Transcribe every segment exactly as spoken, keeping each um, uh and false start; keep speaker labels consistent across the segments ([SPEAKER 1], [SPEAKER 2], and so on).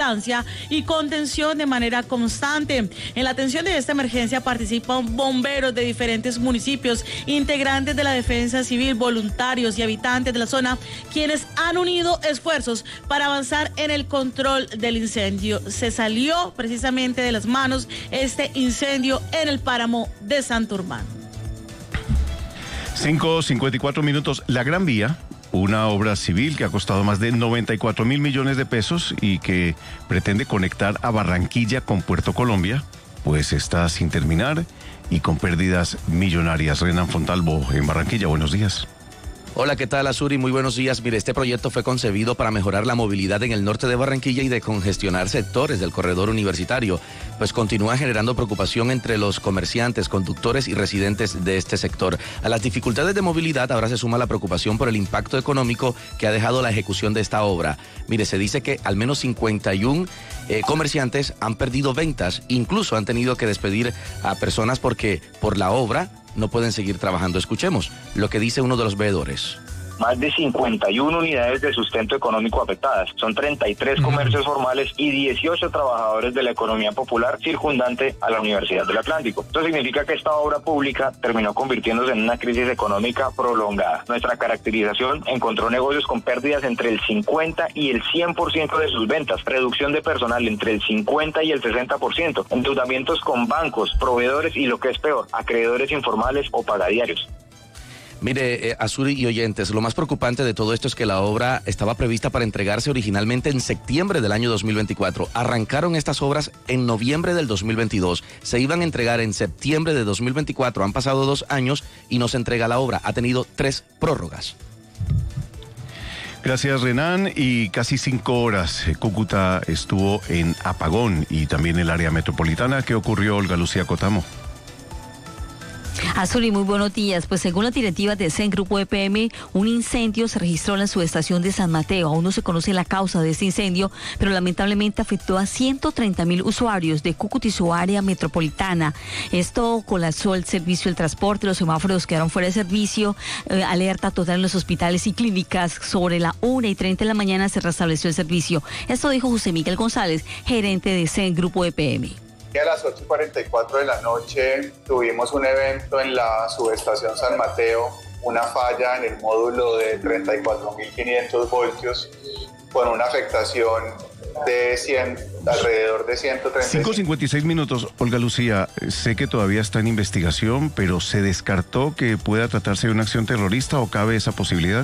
[SPEAKER 1] vigilancia y contención de manera constante. En la atención de esta emergencia participan bomberos de diferentes municipios, integrantes de la defensa civil, voluntarios y habitantes de la zona, quienes han unido esfuerzos para avanzar en el control del incendio. Se salió precisamente de las manos este incendio en el páramo de Santurbán.
[SPEAKER 2] cinco cincuenta y cuatro minutos. La Gran Vía, una obra civil que ha costado más de noventa y cuatro mil millones de pesos y que pretende conectar a Barranquilla con Puerto Colombia, pues está sin terminar y con pérdidas millonarias. Renan Fontalvo en Barranquilla, buenos días.
[SPEAKER 3] Hola, ¿qué tal, Azuri? Muy buenos días. Mire, este proyecto fue concebido para mejorar la movilidad en el norte de Barranquilla y descongestionar sectores del corredor universitario, pues continúa generando preocupación entre los comerciantes, conductores y residentes de este sector. A las dificultades de movilidad ahora se suma la preocupación por el impacto económico que ha dejado la ejecución de esta obra. Mire, se dice que al menos cincuenta y uno eh, comerciantes han perdido ventas, incluso han tenido que despedir a personas porque por la obra no pueden seguir trabajando. Escuchemos lo que dice uno de los veedores.
[SPEAKER 4] Más de cincuenta y una unidades de sustento económico afectadas. Son treinta y tres comercios formales y dieciocho trabajadores de la economía popular circundante a la Universidad del Atlántico. Esto significa que esta obra pública terminó convirtiéndose en una crisis económica prolongada. Nuestra caracterización encontró negocios con pérdidas entre el cincuenta y el cien por ciento de sus ventas, reducción de personal entre el cincuenta y el sesenta por ciento, endeudamientos con bancos, proveedores y, lo que es peor, acreedores informales o pagadiarios.
[SPEAKER 3] Mire, eh, Azuri y oyentes, lo más preocupante de todo esto es que la obra estaba prevista para entregarse originalmente en septiembre del año dos mil veinticuatro. Arrancaron estas obras en noviembre del dos mil veintidós. Se iban a entregar en septiembre de dos mil veinticuatro. Han pasado dos años y no se entrega la obra. Ha tenido tres prórrogas.
[SPEAKER 2] Gracias, Renan. Y casi cinco horas Cúcuta estuvo en apagón y también el área metropolitana. ¿Qué ocurrió, Olga Lucía Cotamo?
[SPEAKER 5] Azuri, muy buenos días. Pues según las directivas de C E N Grupo E P M, un incendio se registró en la subestación de San Mateo. Aún no se conoce la causa de este incendio, pero lamentablemente afectó a ciento treinta mil usuarios de Cúcuta y su área metropolitana. Esto colapsó el servicio del transporte, los semáforos quedaron fuera de servicio, eh, alerta total en los hospitales y clínicas. Sobre la una y treinta de la mañana se restableció el servicio. Esto dijo José Miguel González, gerente de C E N Grupo E P M.
[SPEAKER 6] A las ocho y cuarenta y cuatro de la noche tuvimos un evento en la subestación San Mateo, una falla en el módulo de treinta y cuatro mil quinientos voltios con una afectación de cien, alrededor de ciento treinta.
[SPEAKER 2] cinco cincuenta y seis minutos, Olga Lucía. Sé que todavía está en investigación, pero ¿se descartó que pueda tratarse de una acción terrorista o cabe esa posibilidad?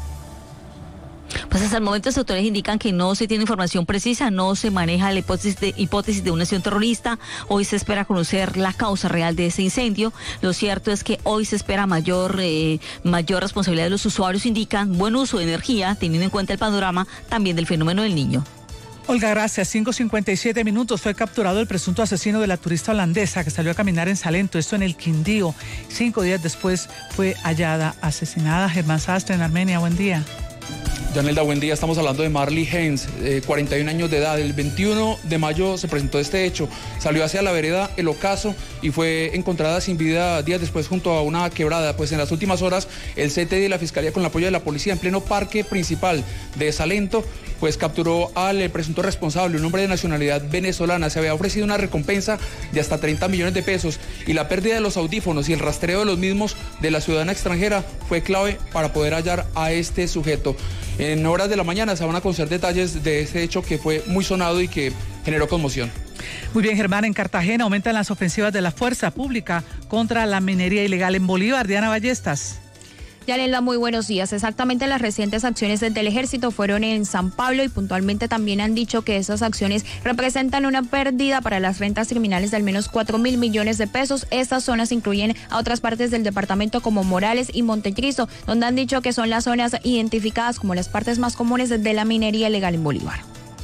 [SPEAKER 5] Pues hasta el momento los autores indican que no se tiene información precisa, no se maneja la hipótesis de, hipótesis de una acción terrorista. Hoy se espera conocer la causa real de ese incendio. Lo cierto es que hoy se espera mayor, eh, mayor responsabilidad de los usuarios, indican buen uso de energía, teniendo en cuenta el panorama también del fenómeno del Niño.
[SPEAKER 7] Olga, gracias. cinco cincuenta y siete minutos. Fue capturado el presunto asesino de la turista holandesa que salió a caminar en Salento, esto en el Quindío. Cinco días después fue hallada asesinada. Germán Sastre en Armenia, buen día.
[SPEAKER 8] Yanelda, buen día. Estamos hablando de Marley Hens, eh, cuarenta y un años de edad. El veintiuno de mayo se presentó este hecho. Salió hacia la vereda El Ocaso y fue encontrada sin vida días después junto a una quebrada. Pues en las últimas horas, el C T I y la Fiscalía, con el apoyo de la policía, en pleno parque principal de Salento, pues capturó al presunto responsable, un hombre de nacionalidad venezolana. Se había ofrecido una recompensa de hasta treinta millones de pesos y la pérdida de los audífonos y el rastreo de los mismos de la ciudadana extranjera fue clave para poder hallar a este sujeto. En horas de la mañana se van a conocer detalles de este hecho que fue muy sonado y que generó conmoción.
[SPEAKER 7] Muy bien, Germán. En Cartagena aumentan las ofensivas de la fuerza pública contra la minería ilegal en Bolívar. Diana Ballestas.
[SPEAKER 9] Yanelda, muy buenos días. Exactamente, las recientes acciones del ejército fueron en San Pablo y puntualmente también han dicho que esas acciones representan una pérdida para las rentas criminales de al menos cuatro mil millones de pesos. Estas zonas incluyen a otras partes del departamento como Morales y Montecristo, donde han dicho que son las zonas identificadas como las partes más comunes de la minería ilegal en Bolívar.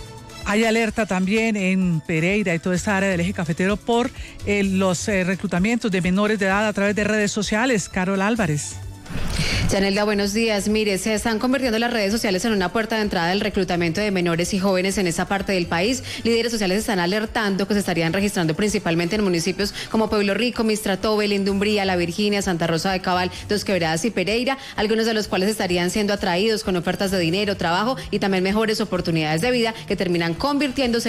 [SPEAKER 7] Hay alerta también en Pereira y toda esta área del eje cafetero por eh, los eh, reclutamientos de menores de edad a través de redes sociales. Carol Álvarez.
[SPEAKER 10] Yanelda, buenos días. Mire, se están convirtiendo las redes sociales en una puerta de entrada del reclutamiento de menores y jóvenes en esa parte del país. Líderes sociales están alertando que se estarían registrando principalmente en municipios como Pueblo Rico, Mistratobe, Lindumbría, La Virginia, Santa Rosa de Cabal, Dos Quebradas y Pereira, algunos de los cuales estarían siendo atraídos con ofertas de dinero, trabajo y también mejores oportunidades de vida que terminan convirtiéndose